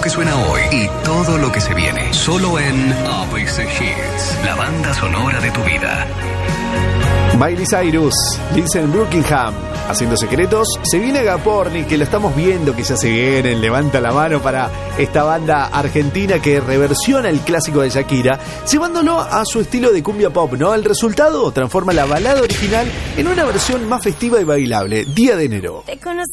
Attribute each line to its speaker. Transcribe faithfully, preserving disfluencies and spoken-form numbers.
Speaker 1: que suena hoy y todo lo que se viene. Solo en A B C Hits, la banda sonora de tu vida.
Speaker 2: Miley Cyrus, Lindsey Buckingham, haciendo secretos. Se viene Agaporni, que lo estamos viendo que ya se viene. Levanta la mano para esta banda argentina que reversiona el clásico de Shakira, llevándolo a su estilo de cumbia pop, ¿no? El resultado transforma la balada original en una versión más festiva y bailable. Día de enero.
Speaker 3: Te conocí